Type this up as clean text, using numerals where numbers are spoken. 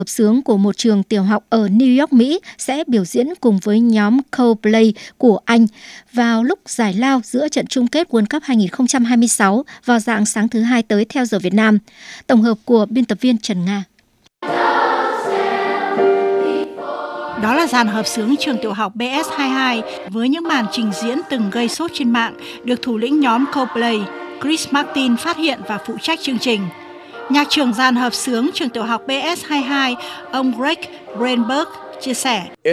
Hợp xướng của một trường tiểu học ở New York, Mỹ sẽ biểu diễn cùng với nhóm Coldplay của Anh vào lúc giải lao giữa trận chung kết World Cup 2026 vào rạng sáng thứ Hai tới theo giờ Việt Nam. Tổng hợp của biên tập viên Trần Nga. Đó là dàn hợp xướng trường tiểu học BS22 với những màn trình diễn từng gây sốt trên mạng, được thủ lĩnh nhóm Coldplay, Chris Martin phát hiện và phụ trách chương trình. Nhạc trưởng dàn hợp xướng trường tiểu học BS22, ông Greg Greenberg chia sẻ.